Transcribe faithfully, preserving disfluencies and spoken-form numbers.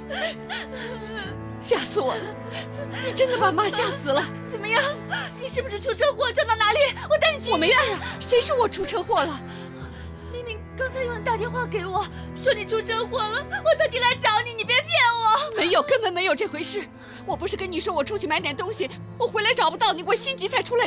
吓死我了！你真的把妈吓死了？ 怎么样？你是不是出车祸撞到哪里？我带你去医院。 我没事啊，谁说我出车祸了？ 明明刚才有人打电话给我，说你出车祸了，我特地来找你，你别骗我。 没有，根本没有这回事。我不是跟你说我出去买点东西，我回来找不到你，我心急才出来